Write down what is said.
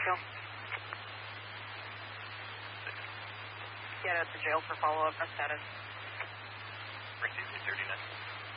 Go. Get out to jail for follow-up. No status. Received 39.